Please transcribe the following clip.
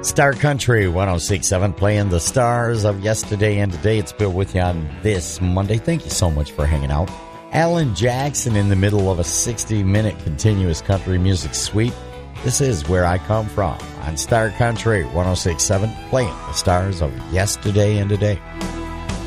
Star Country 106.7 playing the stars of yesterday and today. It's Bill with you on this Monday. Thank you so much for hanging out. Alan Jackson in the middle of a 60-minute continuous country music suite. This is Where I Come From on Star Country 106.7 playing the stars of yesterday and today.